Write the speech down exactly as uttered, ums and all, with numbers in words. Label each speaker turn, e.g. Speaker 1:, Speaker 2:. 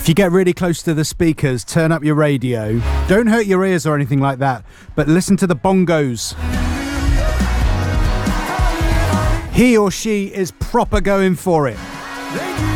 Speaker 1: If you get really close to the speakers, turn up your radio. Don't hurt your ears or anything like that, but listen to the bongos. He or she is proper going for it.